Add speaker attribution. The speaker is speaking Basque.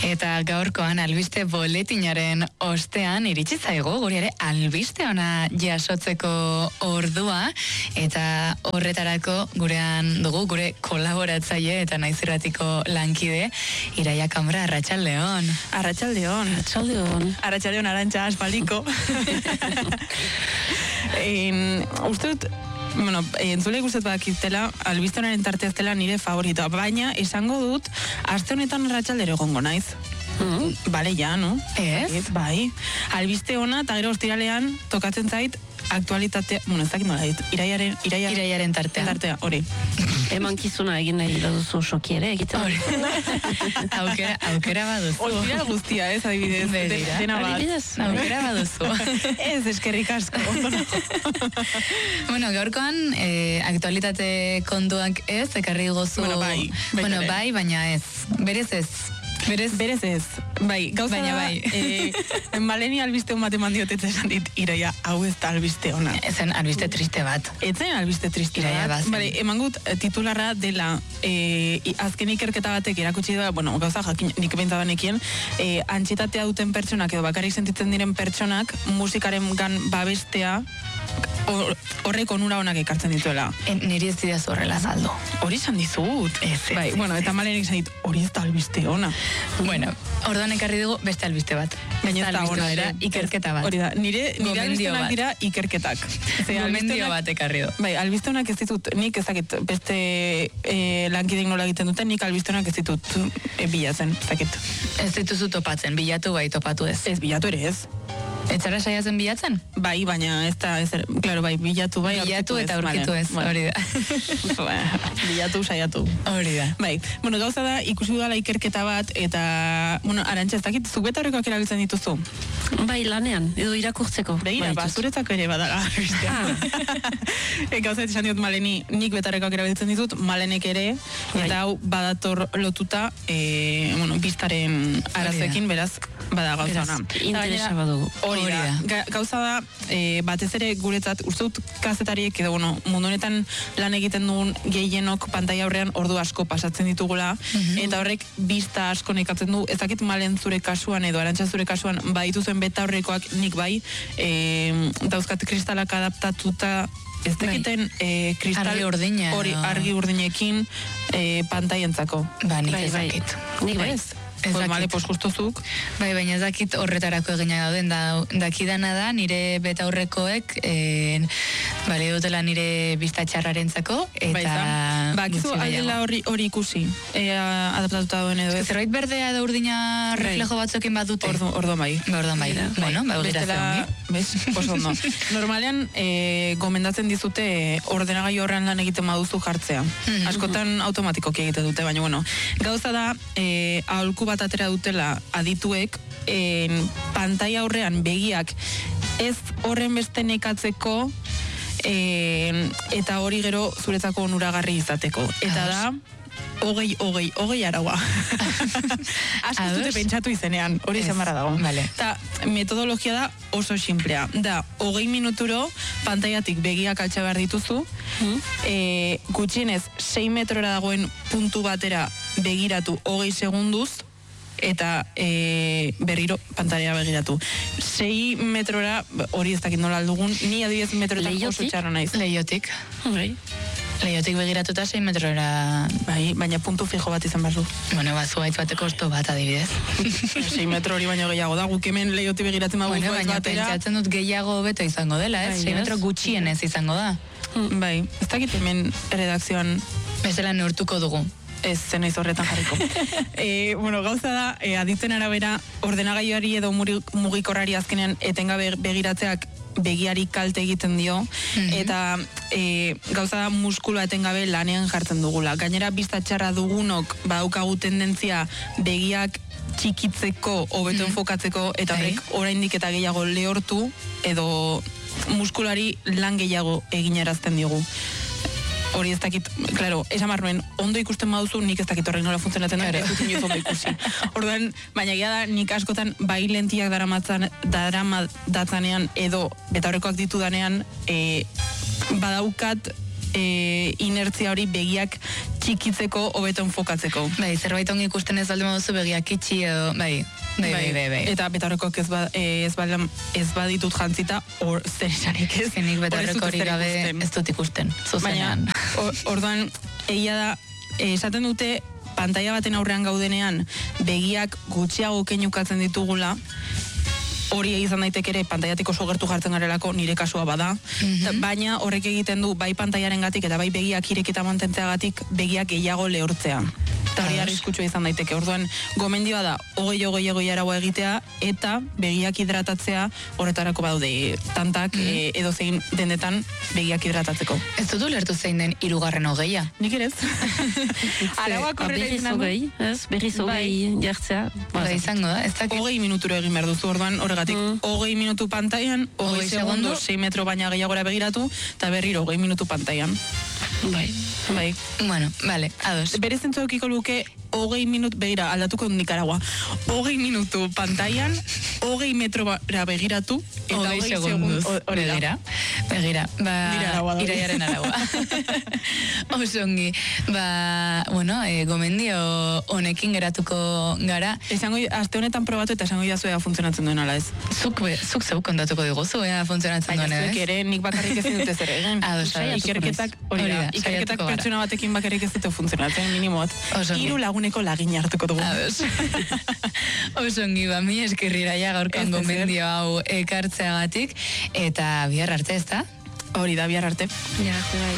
Speaker 1: Eta gaurkoan albiste boletinaren ostean iritsi zaigu guri ere albiste ona jasotzeko ordua, eta horretarako gurean dugu gure kolaboratzaile eta naizirratiko lankide Iraia Kambra. Arratsaldeon.
Speaker 2: Arratsaldeon. Arratsaldeon Arantxa aspaldiko. Uste dut, entzule guztet badakitela, albiste honaren tartea ez dela nire favoritoa, baina esango dut, aste honetan arratsaldero egongo naiz. Bale, ja, no?
Speaker 1: Ez?
Speaker 2: Bai. Albiste ona, eta gero ostiralean tokatzen zait, aktualitatea, ez dakit nola dit,
Speaker 1: Iraiaren tartea.
Speaker 2: Tartea, hori.
Speaker 3: Emankizuna egin nahi baduzu soki ere, egiten.
Speaker 1: Aukera baduzu.
Speaker 2: Ostira guztia, ez, adibidez. Dena bat.
Speaker 1: Aukera baduzu.
Speaker 2: Ez, eskerrik asko.
Speaker 1: Gaurkoan, aktualitate kontuak ez, ekarri gozu...
Speaker 2: Bai.
Speaker 1: Bai, baina ez. Berez ez.
Speaker 2: Berez ez. Bai, gauza
Speaker 1: baina
Speaker 2: da, Maleni albiste hon bat eman diotetze esan dit, Iraia, hau ez da albiste ona.
Speaker 1: Ezen albiste triste bat.
Speaker 2: Etzen albiste triste
Speaker 1: Iraia
Speaker 2: bat.
Speaker 1: bazen.
Speaker 2: Bale, eman gut titularra dela, azken ikerketa batek erakutsi da, gauza jakin nik bentzabanekien, antsietatea duten pertsonak edo bakarrik sentitzen diren pertsonak musikaren gan babestea horrek onura onak ekartzen dituela.
Speaker 1: Niri ez didaz horrela saldo.
Speaker 2: Hori esan dizut. Bai, eta Malenik esan dit, hori ez da albiste ona.
Speaker 1: Orduan ekarri dugu beste albiste bat.
Speaker 2: Baina ez da ona
Speaker 1: era ikerketa bat.
Speaker 2: Hori da, nire albistenak dira ikerketak.
Speaker 1: Gomendio bat ekarri du.
Speaker 2: Bai, albistenak ez ditut, nik ezakit beste lankidek nola egiten duten, nik albistenak ez ditut bilatzen, ezakit.
Speaker 1: Ez dituzu topatzen, bilatu bai topatu ez.
Speaker 2: Ez, bilatu ere ez.
Speaker 1: Etzara saiatzen bilatzen?
Speaker 2: Bai, baina ez da, claro, bai, bilatu bai,
Speaker 1: bilatu eta aurkitu ez, hori da.
Speaker 2: Bilatu, saiatu.
Speaker 1: Hori da.
Speaker 2: Bai, gauza da, ikusi dudala ikerketa bat, eta, Arantxa, ez dakit, zuk beta horrekoak erabiltzen dituzu?
Speaker 3: Bai, lanean, edo irakurtzeko.
Speaker 2: Begira, zuretzako ere badala. Gauza, esan diot Maleni, nik betarrekoak erabiltzen ditut, Malenek ere, eta hau badator lotuta, biztaren arazoekin, beraz, bada gauza ona.
Speaker 3: Interesa badugu.
Speaker 2: Hori da. Gauza da, batez ere guretzat, uste dut kazetariek edo, mundu honetan lan egiten dugun gehienok pantaila aurrean ordu asko pasatzen ditugula, eta horrek bizta asko nekatzen du, ezakit Malen zure kasuan edo Arantxa zure kasuan baditu zuen beta horrekoak nik bai, dauzkat kristalak adaptatuta ez dakiten kristal argi urdinekin pantailentzako.
Speaker 1: Nik ezakit.
Speaker 3: Nik bai.
Speaker 2: Male, justozuk.
Speaker 1: Bai, baina ez dakit horretarako eginak dauden, dakidana da, nire beta aurrekoek bale dutela nire biztatxarrarentzako, eta...
Speaker 2: Bakizu aldela hori ikusi, adaptatuta duen edo ez.
Speaker 1: Zerbait berdea edo urdina reflejo batzokin bat dute?
Speaker 2: Orduan bai.
Speaker 1: Orduan bai da. Bueno, gira zegoen.
Speaker 2: Bez, oso ondo. Normalean, gomendatzen dizute ordenagailu horrean lan egiten baduzu jartzea. Askotan automatikoki egiten dute, baina gauza da, aholku bat atera dutela adituek, pantaila aurrean begiak ez horren beste nekatzeko, eta hori gero zuretzako onuragarri izateko. Eta da, hogei araua. Asko zute pentsatu izenean, hori izan barra dago. Eta metodologia da oso simplea. Da, 20 minuturo pantailatik begiak altxa behar dituzu, gutxienez 6 metrora dagoen puntu batera begiratu 20 segunduz, eta berriro pantaila begiratu. 6 metrora, hori ez dakit nola aldugun, ni adibidez metroetan oso txarra naiz.
Speaker 1: Leiotik. Leiotik begiratuta 6 metrora...
Speaker 2: Bai, baina puntu fijo bat izan behar du.
Speaker 1: Zu haitz bateko osto bat adibidez.
Speaker 2: 6 metro hori baino gehiago da, guk hemen leiotik begiratzen bago batera.
Speaker 1: Baina pentsatzen dut gehiago beto izango dela, ez? 6 metro gutxienez izango da.
Speaker 2: Bai, ez dakit hemen redakzioan...
Speaker 1: Bezala neurtuko dugu.
Speaker 2: Ez, zenaiz horretan jarriko. Gauza da, adituen arabera, ordenagailuari edo mugikorrari azkenean etengabe begiratzeak begiari kalte egiten dio, eta gauza da muskuloa etengabe lanean jartzen dugula. Gainera, bizta txarra dugunok badaukagu tendentzia begiak txikitzeko, hobeto enfokatzeko, eta horrek oraindik eta gehiago lehortu, edo muskulari lan gehiago eginarazten digu. Hori ez dakit, claro, esan marruen, ondo ikusten baduzu, nik ez dakit horrek nola funtzionatzen da, ez dut inoiz ondo ikusi. Orduan, baina gira da, nik askotan bai lentiak daramatzanean edo beta horrekoak ditudanean, badaukat inertzia hori begiak txikitzeko, hobeto enfokatzeko.
Speaker 1: Bai, zerbait ongi ikusten ez baldin baduzu begiak itxi edo, bai.
Speaker 2: Eta betaurrekoak ez baditut jantzita, zer esanik ez.
Speaker 1: Nik betaurreko hori gabe ez dut ikusten, zuzenean.
Speaker 2: Baina, orduan, egia da, esaten dute, pantaila baten aurrean gaudenean, begiak gutxiago keinukatzen ditugula, hori izan daiteke ere pantailatik oso gertu jartzen garelako, nire kasua bada, baina horrek egiten du bai pantailarengatik eta bai begiak irekita mantentzeagatik begiak gehiago lehortzea. Eta hori arriskutsua izan daiteke. Orduan, gomendioa da, hogei araua egitea eta begiak hidratatzea, horretarako badaude tantak edo zein dendetan begiak hidratatzeko.
Speaker 1: Ez dut ulertu zein den 3. hogeia.
Speaker 2: Nik ere ez. Arauak horrela izan
Speaker 3: hogei, ez? Berriz hogei jartzea.
Speaker 1: Bai, izango da, ez dakit.
Speaker 2: 20 minuturo egin behar duzu, orduan horregatik 20 minutu pantailan, 20 segundo, 6 metro baina gehiagora begiratu, eta berriro 20 minutu pantailan. Bai.
Speaker 1: Bueno, vale, ados.
Speaker 2: Bere zentzu eukiko luke 20 minutu, begira, aldatuko dut Nicaragua, 20 minutu pantailan, 20 metrora begiratu, eta
Speaker 1: 20 segundos. Begira, iraiaren araua. Osongi, bueno, gomendio honekin geratuko gara.
Speaker 2: Aste honetan probatu eta esango idazu ea funtzionatzen duen ala ez.
Speaker 1: Zuk zeu kontatuko diguzu, ea funtzionatzen duen ez.
Speaker 2: Baina zuek ere, nik bakarrik ez dut ez ere. Ikerketak pertsona batekin bakarrik ez dut funtzionatzen, minimot. 3 laguneko lagin hartuko dugu.
Speaker 1: Osongi, mi eskerrira ja gaurkan gomendio hau ekartzeagatik, eta bihar arte ez da?
Speaker 2: Hori da, bihar arte.
Speaker 3: Ja, bai.